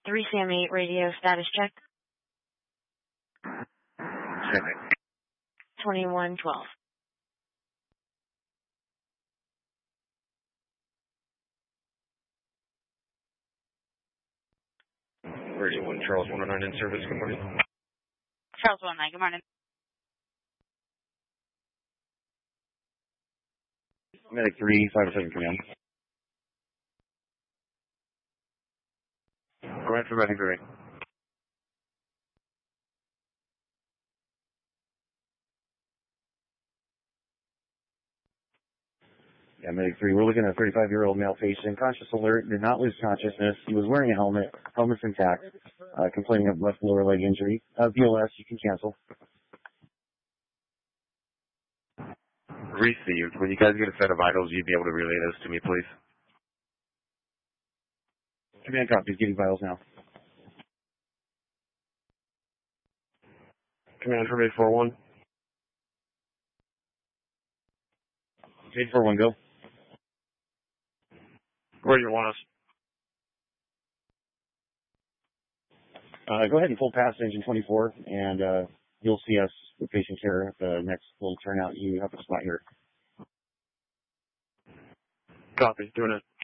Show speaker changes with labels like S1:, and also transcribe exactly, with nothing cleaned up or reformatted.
S1: three C M eight radio status check.
S2: Check.
S1: twenty-one twelve.
S2: Radio one, Charles one oh nine in service. Good morning.
S3: Charles one oh nine, good morning.
S2: Medic three, five oh seven, command. Go ahead for Medic three. Yeah, Medic three, we're looking at a thirty-five-year-old male patient, conscious alert, did not lose consciousness. He was wearing a helmet, helmet's intact, uh, complaining of left lower leg injury. Uh, B L S, you can cancel. Received. When you guys get a set of vitals, you'd be able to relay those to me, please. Command copies, getting vitals now. Command from eight four one. eight four one, go. Where do you want us? Uh, go ahead and pull past engine twenty-four, and uh, you'll see us with patient care at the next little turnout. You have a spot here. Copy. Doing it.